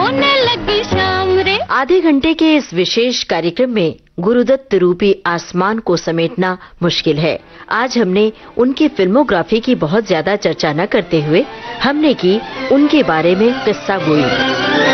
होने लगी शाम रे। आधे घंटे के इस विशेष कार्यक्रम में गुरुदत्त रूपी आसमान को समेटना मुश्किल है। आज हमने उनकी फिल्मोग्राफी की बहुत ज्यादा चर्चा न करते हुए हमने की उनके बारे में किस्सा गोई।